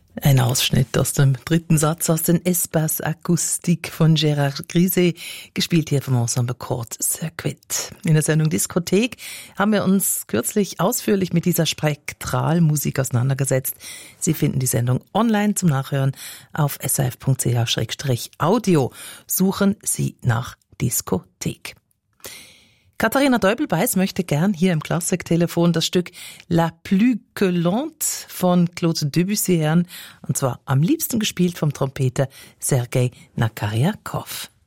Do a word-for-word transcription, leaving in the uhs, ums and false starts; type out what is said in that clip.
Ein Ausschnitt aus dem dritten Satz aus den Espaces Acoustique von Gérard Griset, gespielt hier vom Ensemble Court Circuit. In der Sendung Diskothek haben wir uns kürzlich ausführlich mit dieser Spektralmusik auseinandergesetzt. Sie finden die Sendung online zum Nachhören auf s r f punkt c h slash audio. Suchen Sie nach Diskothek. Katharina Däubel-Beiß möchte gern hier im Klassiktelefon das Stück La Plus que Lente von Claude Debussy hören, und zwar am liebsten gespielt vom Trompeter Sergei Nakarjakov.